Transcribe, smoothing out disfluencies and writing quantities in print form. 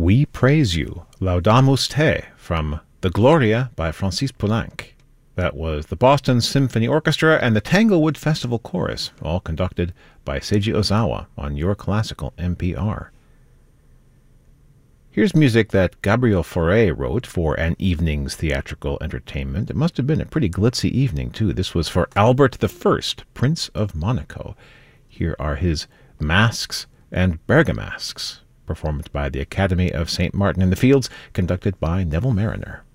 We Praise You, Laudamus Te, from The Gloria by Francis Poulenc. That was the Boston Symphony Orchestra and the Tanglewood Festival Chorus, all conducted by Seiji Ozawa on Your Classical NPR. Here's music that Gabriel Fauré wrote for an evening's theatrical entertainment. It must have been a pretty glitzy evening, too. This was for Albert I, Prince of Monaco. Here are his Masks and Bergamasques, performed by the Academy of St. Martin in the Fields, conducted by Neville Mariner.